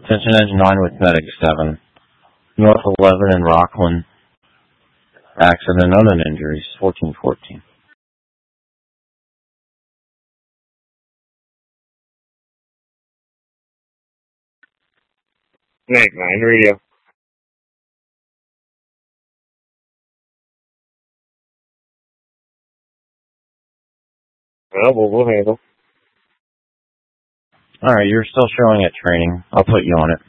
Attention Engine 9 with Medic 7. North 11 in Rockland. Accident, unknown injuries, 1414. Medic 9, radio. Well, we'll handle. Alright, you're still showing at training. I'll put you on it.